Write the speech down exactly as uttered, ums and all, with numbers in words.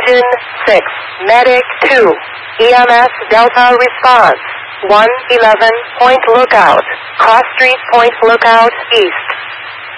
Engine six, Medic two, E M S Delta response, one eleven, Point Lookout, Cross Street Point Lookout, East.